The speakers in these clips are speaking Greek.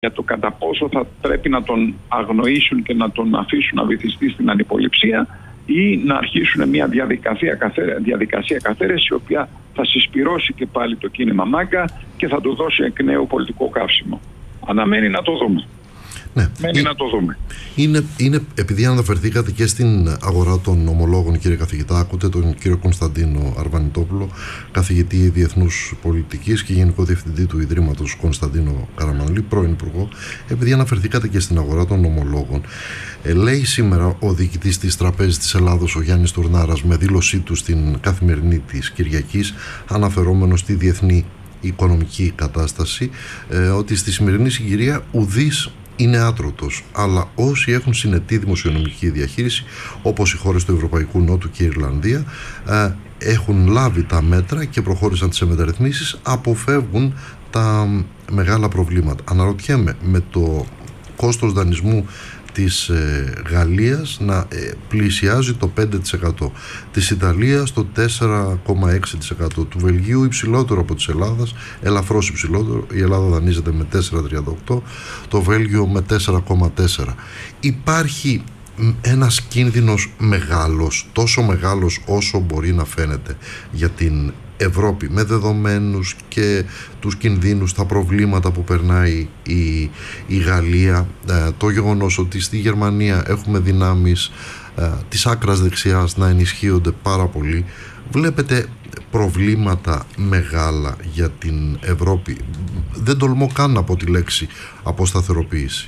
για το κατά πόσο θα πρέπει να τον αγνοήσουν και να τον αφήσουν να βυθιστεί στην ανυποληψία ή να αρχίσουν μια διαδικασία καθαίρεσης, η οποία θα συσπυρώσει και πάλι το κίνημα Μάγκα και θα του δώσει εκ νέου πολιτικό καύσιμο. Αναμένει να το δούμε. Ναι. Να το δούμε. Είναι, επειδή αναφερθήκατε και στην αγορά των ομολόγων, κύριε καθηγητά, ακούτε τον κύριο Κωνσταντίνο Αρβανιτόπουλο, καθηγητή διεθνούς πολιτικής και γενικό διευθυντή του Ιδρύματος Κωνσταντίνο Καραμανλή, πρώην υπουργό. Επειδή αναφερθήκατε και στην αγορά των ομολόγων, λέει σήμερα ο διοικητής της Τραπέζης της Ελλάδος, ο Γιάννης Τουρνάρας, με δήλωσή του στην Καθημερινή της Κυριακής, αναφερόμενο στη διεθνή οικονομική κατάσταση, ότι στη σημερινή συγκυρία ουδής είναι άτρωτος, αλλά όσοι έχουν συνετή δημοσιονομική διαχείριση, όπως οι χώρες του Ευρωπαϊκού Νότου και η Ιρλανδία, έχουν λάβει τα μέτρα και προχώρησαν σε μεταρρυθμίσεις, αποφεύγουν τα μεγάλα προβλήματα. Αναρωτιέμαι, με το κόστος δανεισμού της Γαλλίας να πλησιάζει το 5%, της Ιταλίας το 4,6%, του Βελγίου υψηλότερο από της Ελλάδας, ελαφρώς υψηλότερο, η Ελλάδα δανείζεται με 4,38%, το Βέλγιο με 4,4%. Υπάρχει ένας κίνδυνος μεγάλος, τόσο μεγάλος όσο μπορεί να φαίνεται για την Ευρώπη, με δεδομένους και τους κινδύνους, τα προβλήματα που περνάει η Γαλλία, το γεγονός ότι στη Γερμανία έχουμε δυνάμεις της άκρας δεξιάς να ενισχύονται πάρα πολύ. Βλέπετε προβλήματα μεγάλα για την Ευρώπη? Δεν τολμώ καν να πω τη λέξη αποσταθεροποίηση.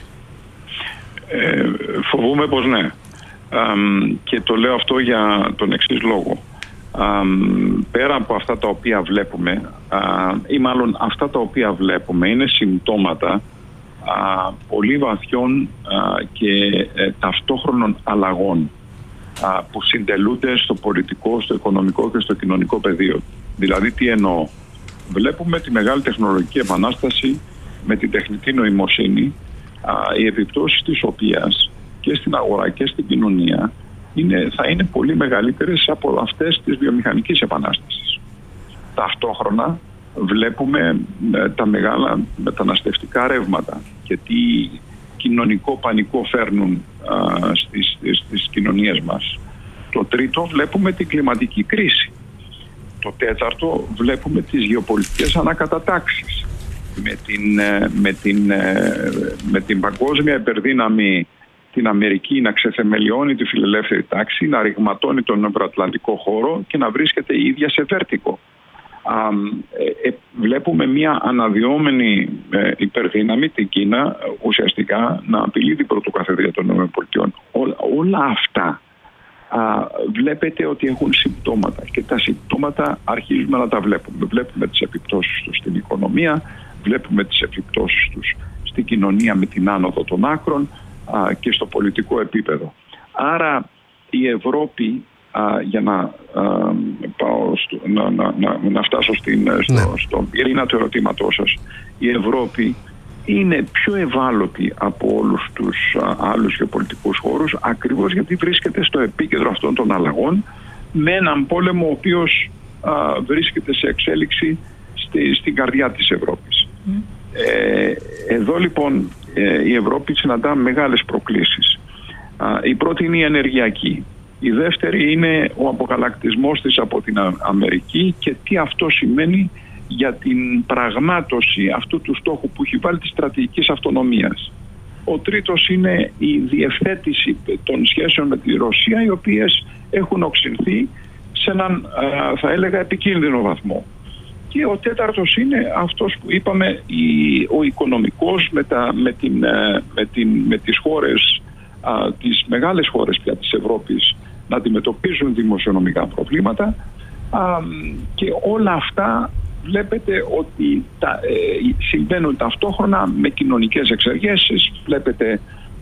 Φοβούμαι πως ναι. Και το λέω αυτό για τον εξής λόγο. Πέρα από αυτά τα οποία βλέπουμε, ή μάλλον αυτά τα οποία βλέπουμε είναι συμπτώματα πολύ βαθιών και ταυτόχρονων αλλαγών που συντελούνται στο πολιτικό, στο οικονομικό και στο κοινωνικό πεδίο. Δηλαδή τι εννοώ? Βλέπουμε τη μεγάλη τεχνολογική επανάσταση με την τεχνητή νοημοσύνη, οι επιπτώσεις της οποίας και στην αγορά και στην κοινωνία θα είναι πολύ μεγαλύτερες από αυτές της βιομηχανικής επανάστασης. Ταυτόχρονα βλέπουμε τα μεγάλα μεταναστευτικά ρεύματα και τι κοινωνικό πανικό φέρνουν στις κοινωνίες μας. Το τρίτο, βλέπουμε την κλιματική κρίση. Το τέταρτο, βλέπουμε τις γεωπολιτικές ανακατατάξεις με την παγκόσμια υπερδύναμη την Αμερική να ξεθεμελιώνει τη φιλελεύθερη τάξη, να ρηγματώνει τον ευρωατλαντικό χώρο και να βρίσκεται η ίδια σε βέρτικο. Βλέπουμε μια αναδυόμενη υπερδύναμη, την Κίνα, ουσιαστικά να απειλεί την πρωτοκαθεδρία των ΗΠΑ. Όλα αυτά βλέπετε ότι έχουν συμπτώματα και τα συμπτώματα αρχίζουμε να τα βλέπουμε. Βλέπουμε τις επιπτώσεις τους στην οικονομία, βλέπουμε τις επιπτώσεις τους στην κοινωνία με την άνοδο των άκρων και στο πολιτικό επίπεδο. Άρα η Ευρώπη, για να φτάσω στον πυρήνα του ερωτήματός σας, η Ευρώπη είναι πιο ευάλωτη από όλους τους άλλους γεωπολιτικούς χώρους, ακριβώς γιατί βρίσκεται στο επίκεντρο αυτών των αλλαγών, με έναν πόλεμο ο οποίος βρίσκεται σε εξέλιξη στην καρδιά της Ευρώπης. Εδώ λοιπόν η Ευρώπη συναντά μεγάλες προκλήσεις. Η πρώτη είναι η ενεργειακή. Η δεύτερη είναι ο αποκαλακτισμός της από την Αμερική και τι αυτό σημαίνει για την πραγμάτωση αυτού του στόχου που έχει βάλει της στρατηγικής αυτονομίας. Ο τρίτος είναι η διευθέτηση των σχέσεων με τη Ρωσία, οι οποίες έχουν οξυνθεί σε έναν, θα έλεγα, επικίνδυνο βαθμό. Και ο τέταρτος είναι αυτός που είπαμε, ο οικονομικός με τις χώρες, τις μεγάλες χώρες πια της Ευρώπης να αντιμετωπίζουν δημοσιονομικά προβλήματα, και όλα αυτά βλέπετε ότι συμβαίνουν ταυτόχρονα με κοινωνικές εξεργέσεις. Βλέπετε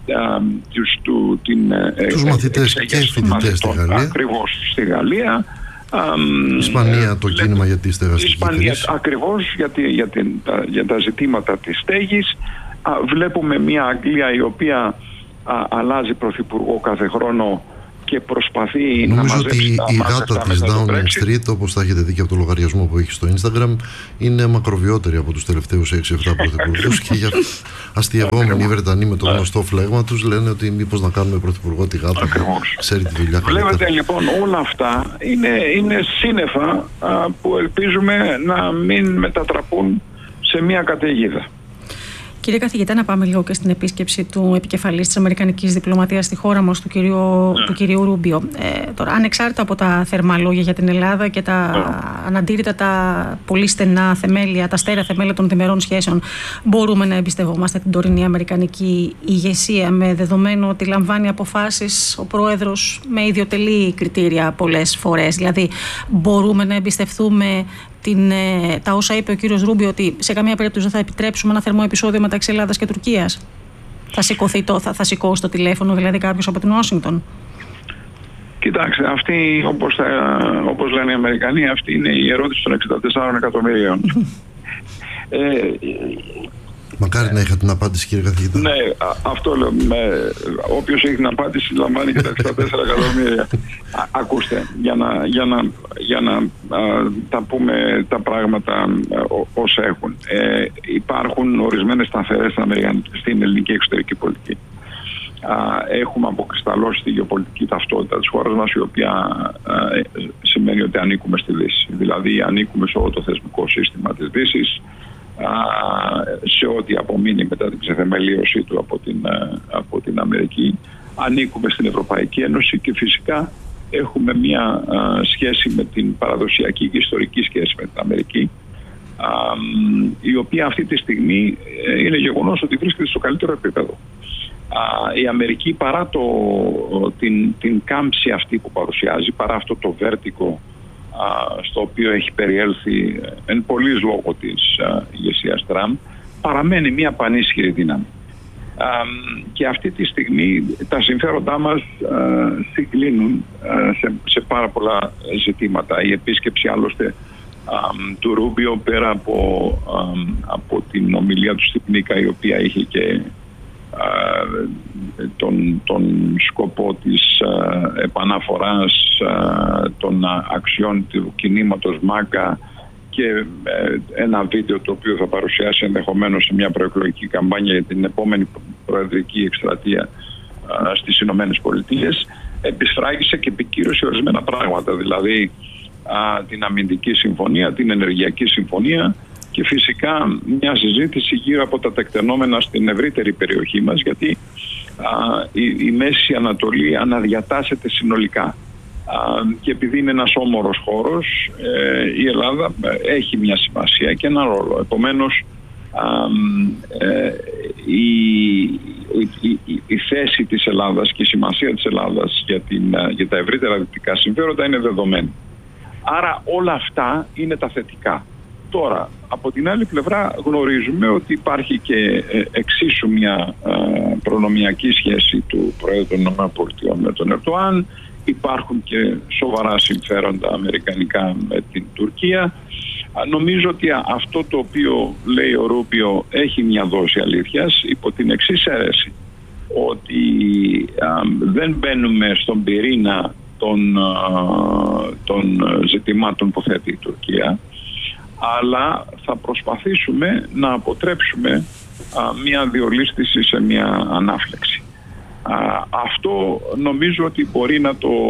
τους μαθητές και φοιτητές στη Γαλλία. Ακριβώς στη Γαλλία. Ισπανία το κίνημα για τη στεγαστική κρίση. Ακριβώς για τα ζητήματα της στέγης. Βλέπουμε μια Αγγλία η οποία αλλάζει πρωθυπουργό κάθε χρόνο και προσπαθεί να μαζέψει. Νομίζω ότι η γάτα της Downing Street, όπως θα έχετε δει και από το λογαριασμό που έχει στο Instagram, είναι μακροβιότερη από τους τελευταίους 6-7 πρωθυπουργούς και για αστειευόμενοι οι Βρετανοί με το γνωστό φλέγμα τους λένε ότι μήπως να κάνουμε πρωθυπουργό τη γάτα που ξέρει τη δουλειά καλύτερα. Βλέπετε λοιπόν, όλα αυτά είναι σύννεφα που ελπίζουμε να μην μετατραπούν σε μια καταιγίδα. Κύριε καθηγητά, να πάμε λίγο και στην επίσκεψη του επικεφαλής της Αμερικανικής διπλωματίας στη χώρα μας, του κυρίου Ρούμπιο. Τώρα, ανεξάρτητα από τα θερμά λόγια για την Ελλάδα και τα αναντήρητα, τα πολύ στενά θεμέλια, τα στέρεα θεμέλια των διμερών σχέσεων, μπορούμε να εμπιστευόμαστε την τωρινή αμερικανική ηγεσία, με δεδομένο ότι λαμβάνει αποφάσεις ο πρόεδρος με ιδιωτελή κριτήρια πολλές φορές? Δηλαδή, μπορούμε να εμπιστευτούμε τα όσα είπε ο κύριος Ρούμπιο, ότι σε καμία περίπτωση δεν θα επιτρέψουμε ένα θερμό επεισόδιο μεταξύ Ελλάδας και Τουρκίας? Θα σηκώσει το τηλέφωνο δηλαδή κάποιος από την Ουάσιγκτον? Κοιτάξτε, αυτή, όπως λένε οι Αμερικανοί, αυτή είναι η ερώτηση των 64 εκατομμυρίων. Μακάρι να είχα την απάντηση, κύριε καθηγητά. Ναι, αυτό λέω. Όποιος έχει την απάντηση λαμβάνει και τα 64 εκατομμύρια. Ακούστε, για να τα πούμε τα πράγματα ως έχουν. Υπάρχουν ορισμένες σταθερές στην ελληνική εξωτερική πολιτική. Έχουμε αποκρισταλώσει τη γεωπολιτική ταυτότητα της χώρας μας, η οποία σημαίνει ότι ανήκουμε στη Δύση. Δηλαδή ανήκουμε σε όλο το θεσμικό σύστημα της Δύσης, σε ό,τι απομείνει μετά την ξεθεμελίωσή του από την Αμερική. Ανήκουμε στην Ευρωπαϊκή Ένωση και φυσικά έχουμε μια σχέση με την παραδοσιακή και ιστορική σχέση με την Αμερική, η οποία αυτή τη στιγμή είναι γεγονός ότι βρίσκεται στο καλύτερο επίπεδο. Η Αμερική, παρά την κάμψη αυτή που παρουσιάζει, παρά αυτό το βέρτικο στο οποίο έχει περιέλθει εν πολλής λόγω της ηγεσίας Τραμπ, παραμένει μια πανίσχυρη δύναμη. Και αυτή τη στιγμή τα συμφέροντά μας συγκλίνουν σε πάρα πολλά ζητήματα. Η επίσκεψη άλλωστε του Ρούμπιο, πέρα από την ομιλία του στην Πνίκα, η οποία είχε και τον σκοπό της επαναφοράς των αξιών του κινήματος ΜΑΚΑ και ένα βίντεο το οποίο θα παρουσιάσει ενδεχομένως σε μια προεκλογική καμπάνια για την επόμενη προεδρική εκστρατεία στις Ηνωμένες Πολιτείες, επισφράγισε και επικύρωσε ορισμένα πράγματα, δηλαδή την αμυντική συμφωνία, την ενεργειακή συμφωνία και φυσικά μια συζήτηση γύρω από τα τεκτενόμενα στην ευρύτερη περιοχή μας, γιατί η Μέση Ανατολή αναδιατάσσεται συνολικά. Και επειδή είναι ένας όμορος χώρος, η Ελλάδα έχει μια σημασία και ένα ρόλο. Επομένως, η θέση της Ελλάδας και η σημασία της Ελλάδας για τα ευρύτερα δυτικά συμφέροντα είναι δεδομένη. Άρα όλα αυτά είναι τα θετικά. Τώρα, από την άλλη πλευρά γνωρίζουμε ότι υπάρχει και εξίσου μια προνομιακή σχέση του Προέδρου των ΗΠΑ με τον Ερντοάν. Υπάρχουν και σοβαρά συμφέροντα αμερικανικά με την Τουρκία. Νομίζω ότι αυτό το οποίο λέει ο Ρούμπιο έχει μια δόση αλήθειας, υπό την εξής αίρεση, ότι δεν μπαίνουμε στον πυρήνα των ζητημάτων που θέτει η Τουρκία, αλλά θα προσπαθήσουμε να αποτρέψουμε μια διολίσθηση σε μια ανάφλεξη. Αυτό νομίζω ότι μπορεί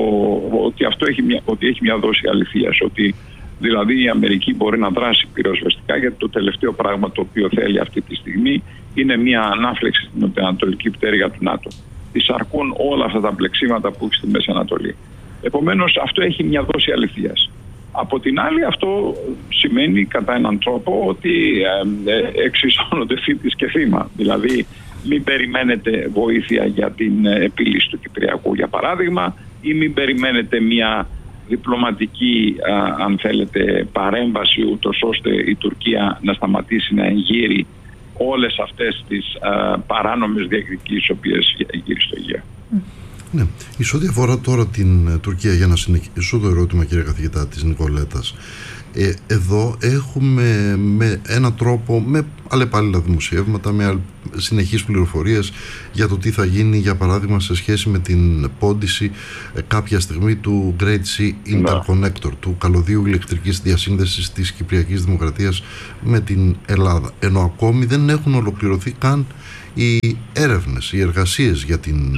ότι έχει μια δόση αληθείας, ότι δηλαδή η Αμερική μπορεί να δράσει πυροσβεστικά, γιατί το τελευταίο πράγμα το οποίο θέλει αυτή τη στιγμή είναι μια ανάφλεξη στην ανατολική πτέρυγα του ΝΑΤΟ. Της αρκούν όλα αυτά τα πλεξίματα που έχει στη Μέση Ανατολή. Επομένως αυτό έχει μια δόση αληθείας. Από την άλλη αυτό σημαίνει κατά έναν τρόπο ότι εξισώνονται θήτης και θύμα. Δηλαδή μην περιμένετε βοήθεια για την επίλυση του Κυπριακού, για παράδειγμα, ή μην περιμένετε μια διπλωματική αν θέλετε παρέμβαση ούτως ώστε η Τουρκία να σταματήσει να εγείρει όλες αυτές τις παράνομες διεκδικήσεις οι οποίες γύρει στο Αιγαίο. Ναι. Εις ό,τι αφορά τώρα την Τουρκία, για να συνεχίσω το ερώτημα, κύριε καθηγητά, της Νικολέτας, Εδώ έχουμε με έναν τρόπο, με αλλεπάλληλα δημοσιεύματα, με συνεχείς πληροφορίες για το τι θα γίνει, για παράδειγμα σε σχέση με την πόντιση κάποια στιγμή του Great Sea Interconnector, του καλωδίου ηλεκτρικής διασύνδεσης της Κυπριακής Δημοκρατίας με την Ελλάδα, ενώ ακόμη δεν έχουν ολοκληρωθεί καν οι έρευνες, οι εργασίες για την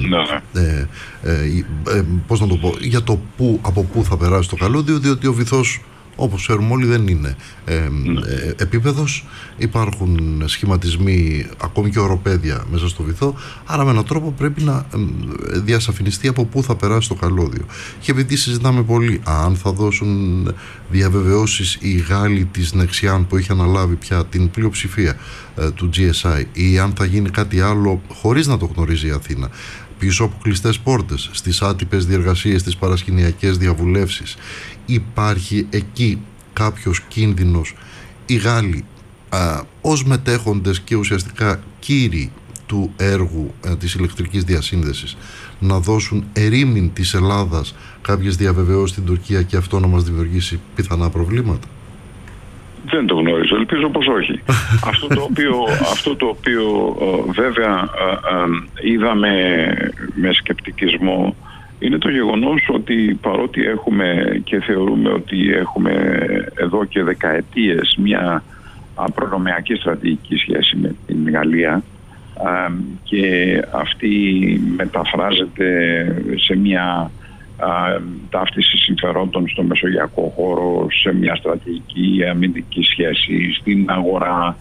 πώς να το πω, για το από πού θα περάσει το καλώδιο, διότι ο βυθός, όπως ξέρουμε όλοι, δεν είναι επίπεδος. Υπάρχουν σχηματισμοί, ακόμη και οροπέδια μέσα στο βυθό, άρα με έναν τρόπο πρέπει να διασαφινιστεί από πού θα περάσει το καλώδιο. Και επειδή συζητάμε πολύ αν θα δώσουν διαβεβαιώσεις οι Γάλλοι της Νεξιάν, που είχε αναλάβει πια την πλειοψηφία του GSI, ή αν θα γίνει κάτι άλλο χωρίς να το γνωρίζει η Αθήνα, πίσω από κλειστές πόρτες, στις άτυπες διεργασίες, στις παρασκηνιακές διαβουλεύσεις, υπάρχει εκεί κάποιος κίνδυνος οι Γάλλοι ως μετέχοντες και ουσιαστικά κύριοι του έργου της ηλεκτρικής διασύνδεσης να δώσουν ερήμην της Ελλάδας κάποιες διαβεβαιώσεις στην Τουρκία και αυτό να μας δημιουργήσει πιθανά προβλήματα? Δεν το γνωρίζω, ελπίζω πως όχι. Αυτό το οποίο βέβαια είδαμε με σκεπτικισμό είναι το γεγονός ότι παρότι έχουμε και θεωρούμε ότι έχουμε εδώ και δεκαετίες μια προνομιακή στρατηγική σχέση με την Γαλλία και αυτή μεταφράζεται σε μια ταύτιση συμφερόντων στο μεσογειακό χώρο, σε μια στρατηγική αμυντική σχέση, στην αγορά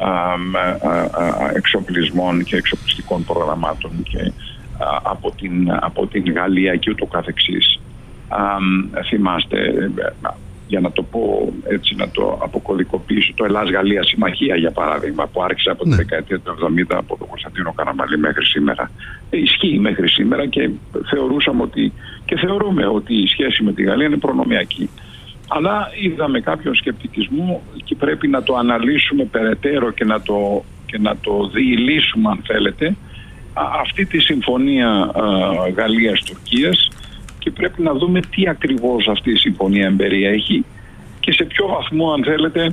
εξοπλισμών και εξοπλιστικών προγραμμάτων και από την Γαλλία και ούτω καθεξής. Θυμάστε, για να το πω έτσι, να το αποκωδικοποιήσω, το Ελλάς-Γαλλία Συμμαχία, για παράδειγμα, που άρχισε από τη δεκαετία του 70 από τον Κωνσταντίνο Καραμανλή μέχρι σήμερα. Ισχύει μέχρι σήμερα και θεωρούμε ότι η σχέση με τη Γαλλία είναι προνομιακή. Αλλά είδαμε κάποιον σκεπτικισμό και πρέπει να το αναλύσουμε περαιτέρω και να το διηλύσουμε, αν θέλετε, αυτή τη συμφωνία Γαλλίας-Τουρκίας, και πρέπει να δούμε τι ακριβώς αυτή η συμφωνία εμπεριέχει και σε ποιο βαθμό, αν θέλετε,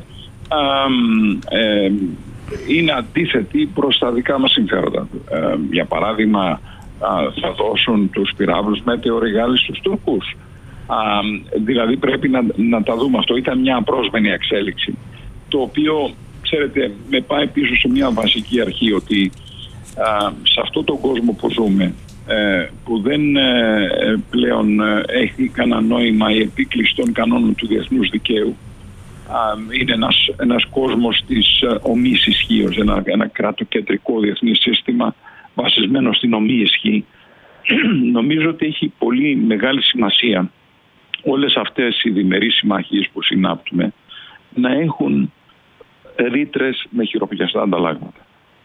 είναι αντίθετη προς τα δικά μας συμφέροντα. Για παράδειγμα, θα δώσουν τους πυράβλους Μέτεωρ οι Γάλλοι στους Τούρκους. Δηλαδή πρέπει να τα δούμε αυτό. Ήταν μια απρόσμενη εξέλιξη, το οποίο, ξέρετε, με πάει πίσω σε μια βασική αρχή, ότι σε αυτόν τον κόσμο που ζούμε, που δεν πλέον έχει κανένα νόημα η επίκληση των κανόνων του διεθνούς δικαίου, είναι ένας κόσμος της ομοίης ισχύως, ένα κρατοκεντρικό διεθνή σύστημα βασισμένο στην ομοίη ισχύ. Νομίζω ότι έχει πολύ μεγάλη σημασία όλες αυτές οι διμερείς συμμαχίες που συνάπτουμε να έχουν ρήτρες με χειροπιαστά ανταλλάγματα.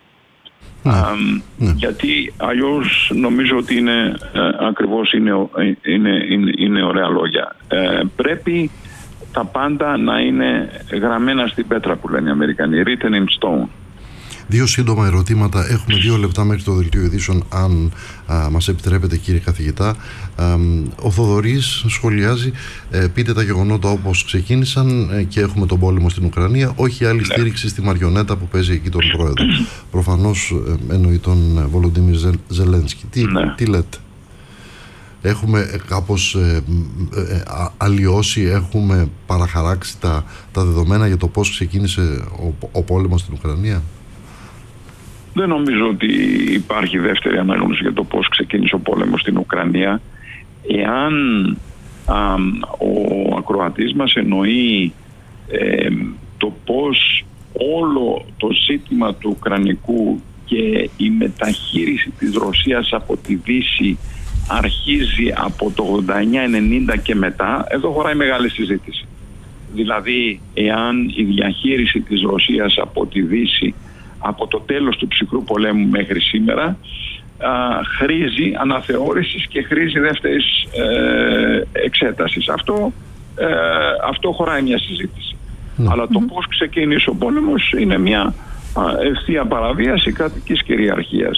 Γιατί αλλιώς νομίζω ότι ακριβώς είναι ωραία λόγια. Πρέπει τα πάντα να είναι γραμμένα στην πέτρα, που λένε οι Αμερικανοί, written in stone. Δύο σύντομα ερωτήματα. Έχουμε 2 λεπτά μέχρι το δελτίο ειδήσεων, αν μας επιτρέπετε, κύριε καθηγητά. Ο Θοδωρής σχολιάζει, πείτε τα γεγονότα όπως ξεκίνησαν και έχουμε τον πόλεμο στην Ουκρανία, όχι άλλη στήριξη στη μαριονέτα που παίζει εκεί τον πρόεδρο. Προφανώς εννοεί τον Βολοντίμιρ Ζελένσκι. Τι λέτε? Έχουμε κάπως αλλοιώσει, έχουμε παραχαράξει τα δεδομένα για το πώς ξεκίνησε ο πόλεμος στην Ουκρανία? Δεν νομίζω ότι υπάρχει δεύτερη ανάγνωση για το πώς ξεκίνησε ο πόλεμος στην Ουκρανία. Εάν ο ακροατής μας εννοεί το πώς όλο το ζήτημα του Ουκρανικού και η μεταχείριση της Ρωσίας από τη Δύση αρχίζει από το 89-90 και μετά, εδώ χωράει μεγάλη συζήτηση. Δηλαδή, εάν η διαχείριση της Ρωσίας από τη Δύση από το τέλος του ψυχρού πολέμου μέχρι σήμερα χρήζει αναθεώρησης και χρήζει δεύτερης εξέτασης. Αυτό χωράει μια συζήτηση. Αλλά το πώς ξεκίνησε ο πόλεμος είναι μια ευθεία παραβίαση κρατικής κυριαρχίας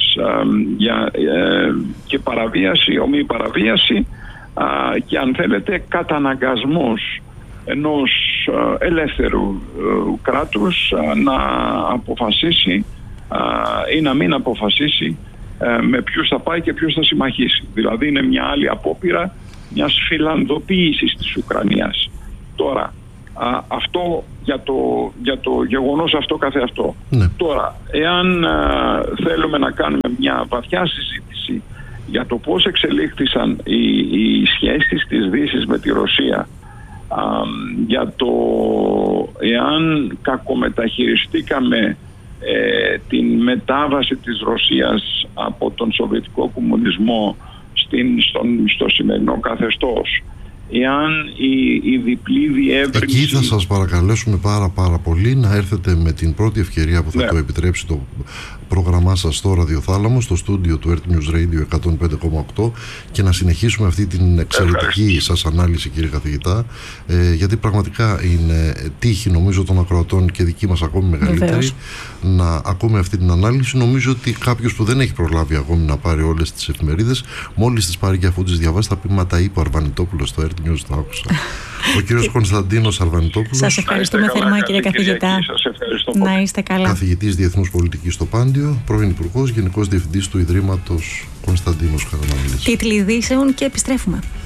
και παραβίαση, ομοίη παραβίαση και, αν θέλετε, καταναγκασμός ενός ελεύθερου κράτους να αποφασίσει ή να μην αποφασίσει με ποιους θα πάει και ποιους θα συμμαχίσει. Δηλαδή είναι μια άλλη απόπειρα μιας φιλανδοποίησης της Ουκρανίας. Τώρα, αυτό για το γεγονός αυτό καθεαυτό. Ναι. Τώρα, εάν θέλουμε να κάνουμε μια βαθιά συζήτηση για το πώς εξελίχθησαν οι σχέσεις της Δύσης με τη Ρωσία, για το εάν κακομεταχειριστήκαμε την μετάβαση της Ρωσίας από τον Σοβιετικό κομμουνισμό στο σημερινό καθεστώς, εάν η διπλή διεύρυνση... Εκεί θα σας παρακαλέσουμε πάρα πολύ να έρθετε με την πρώτη ευκαιρία που θα το επιτρέψει το πρόγραμμά σας στο Ραδιοθάλαμο, στο στούντιο του Earth News Radio 105,8 και να συνεχίσουμε αυτή την εξαιρετική σας ανάλυση, κύριε καθηγητά, γιατί πραγματικά είναι τύχη νομίζω των ακροατών και δική μας ακόμη μεγαλύτερη να ακούμε αυτή την ανάλυση. Νομίζω ότι κάποιος που δεν έχει προλάβει ακόμη να πάρει όλες τις εφημερίδες, μόλις τις πάρει και αφού τις διαβάσει θα πει «Μα τα είπε ο Αρβανιτόπουλος στο Earth News, το άκουσα». Ο κύριος Κωνσταντίνος Αρβανιτόπουλος. Σας ευχαριστούμε θερμά, κύριε καθηγητά. Να είστε καλά. Καθηγητής Διεθνούς Πολιτικής στο Πάντιο, πρώην Υπουργός, Γενικός Διευθυντής του Ιδρύματος Κωνσταντίνος Καραμανλής. Τίτλοι ειδήσεων και επιστρέφουμε.